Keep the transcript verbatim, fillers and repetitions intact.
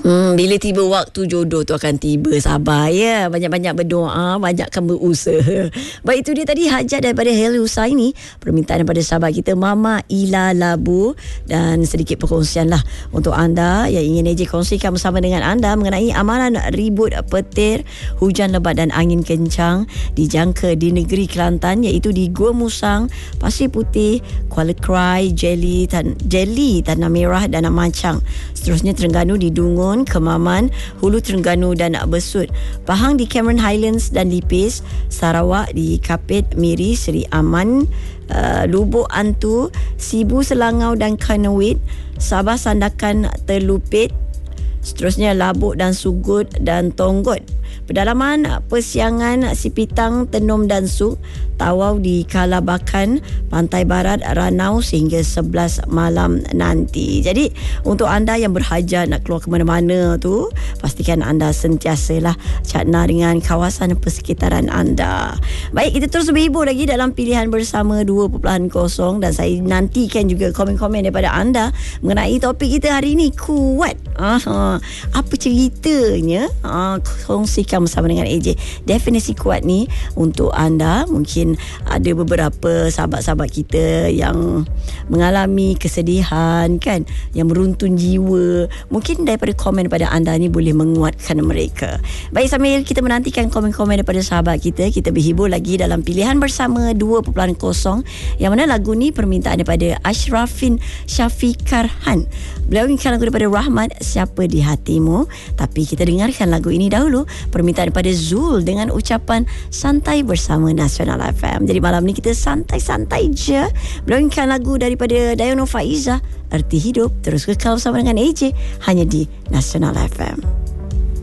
Hmm, bila tiba waktu jodoh tu akan tiba. Sabar ya. Banyak-banyak berdoa, banyakkan berusaha. Baik, itu dia tadi hajat daripada Heli Husaini. Permintaan daripada sahabat kita Mama Ila Labu. Dan sedikit perkongsian lah untuk anda yang ingin A J kongsikan bersama dengan anda mengenai amalan ribut petir, hujan lebat dan angin kencang dijangka di negeri Kelantan, iaitu di Gua Musang, Pasir Putih, Kuala Krai, Jelly, Tan- Jelly Tanah Merah dan Macang. Seterusnya Terengganu di Dungun, Kemaman, Hulu Terengganu dan Besut, Pahang di Cameron Highlands dan Lipis, Sarawak di Kapit, Miri, Seri Aman, uh, Lubuk Antu, Sibu Selangau dan Kanawit, Sabah Sandakan Terlupit, seterusnya Labuk dan Sugut dan Tonggot. Pedalaman Persiangan, Sipitang, Tenom dan Suk, Tawau di Kalabakan, Pantai Barat, Ranau sehingga sebelas malam nanti. Jadi untuk anda yang berhajat nak keluar ke mana-mana tu, pastikan anda sentiasalah cakna dengan kawasan persekitaran anda. Baik, kita terus berhibur lagi dalam pilihan bersama dua titik kosong dan saya nantikan juga komen-komen daripada anda mengenai topik kita hari ini, kuat. Aha, apa ceritanya? Ah, kongsikan bersama dengan A J. Definisi kuat ni untuk anda, mungkin ada beberapa sahabat-sahabat kita yang mengalami kesedihan kan, yang meruntun jiwa. Mungkin daripada komen daripada anda ni boleh menguatkan mereka. Baik, sambil kita menantikan komen-komen daripada sahabat kita, kita berhibur lagi dalam pilihan bersama dua titik kosong, yang mana lagu ni permintaan daripada Ashrafin Syafikarhan. Beliau inginkan lagu daripada Rahmat, Siapa di Hatimu. Tapi kita dengarkan lagu ini dahulu, permintaan daripada Zul dengan ucapan Santai bersama Nasional F M. Jadi malam ni kita santai-santai je. Beliau inginkan lagu daripada Dayana Faiza, Erti Hidup. Terus kekal bersama dengan A J hanya di Nasional F M.